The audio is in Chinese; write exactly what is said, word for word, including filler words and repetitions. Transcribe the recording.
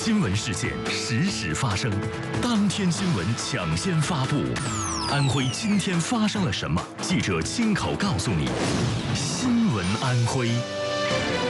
新闻事件实时发生，当天新闻抢先发布。安徽今天发生了什么？记者亲口告诉你。新闻安徽。